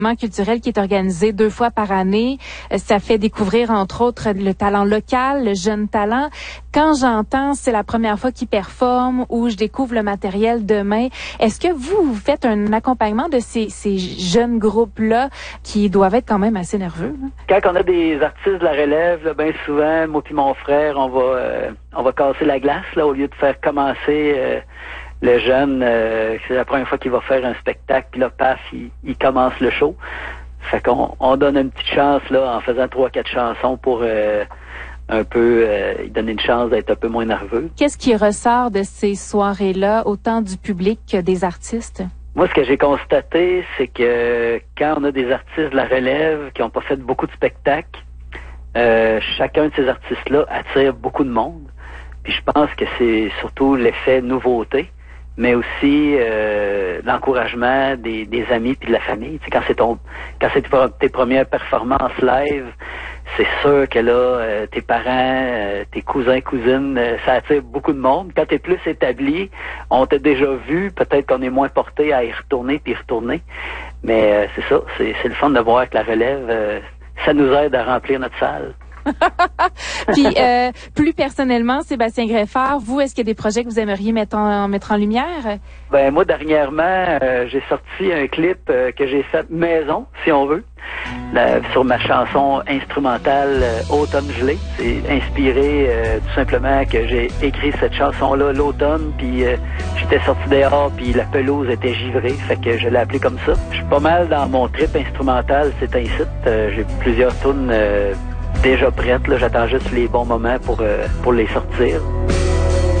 culturel qui est organisé 2 fois par année. Ça fait découvrir, entre autres, le talent local, le jeune talent. Quand j'entends c'est la première fois qu'ils performent ou je découvre le matériel demain, est-ce que vous faites un accompagnement de ces jeunes groupes-là qui doivent être quand même assez nerveux? Quand on a des artistes de la relève, là, bien souvent, moi et mon frère, on va casser la glace là, au lieu de faire commencer le jeune. C'est la première fois qu'il va faire un spectacle, puis là, paf, il commence le show. Fait qu'on donne une petite chance là en faisant 3-4 chansons pour un peu donner une chance d'être un peu moins nerveux. Qu'est-ce qui ressort de ces soirées-là, autant du public que des artistes? Moi, ce que j'ai constaté, c'est que quand on a des artistes de la relève qui n'ont pas fait beaucoup de spectacles, chacun de ces artistes-là attire beaucoup de monde. Puis je pense que c'est surtout l'effet nouveauté, mais aussi l'encouragement des amis puis de la famille. Tu sais, quand c'est tes premières performances live, c'est sûr que là, tes parents, tes cousins, cousines, ça attire beaucoup de monde. Quand t'es plus établi, on t'a déjà vu, peut-être qu'on est moins porté à y retourner puis y retourner. Mais c'est ça, c'est le fun de voir que la relève, ça nous aide à remplir notre salle. Puis, plus personnellement, Sébastien Greffard, vous, est-ce qu'il y a des projets que vous aimeriez mettre en lumière? Ben moi, dernièrement, j'ai sorti un clip que j'ai fait maison, si on veut, sur ma chanson instrumentale Automne gelé. C'est inspiré tout simplement que j'ai écrit cette chanson-là l'automne, puis j'étais sorti dehors, puis la pelouse était givrée, fait que je l'ai appelée comme ça. Je suis pas mal dans mon trip instrumental, c'est un site. J'ai plusieurs tunes déjà prêtes, là, j'attends juste les bons moments pour les sortir.